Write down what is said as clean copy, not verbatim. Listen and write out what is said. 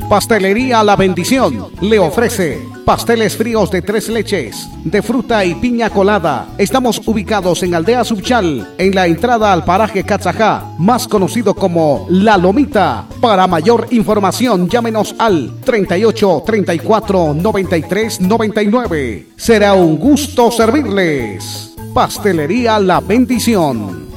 Pastelería La Bendición le ofrece pasteles fríos de 3 leches, de fruta y piña colada. Estamos ubicados en Aldea Subchal, en la entrada al paraje Catzajá, más conocido como La Lomita. Para mayor información, llámenos al 38 34 93 99. Será un gusto servirles. Pastelería La Bendición.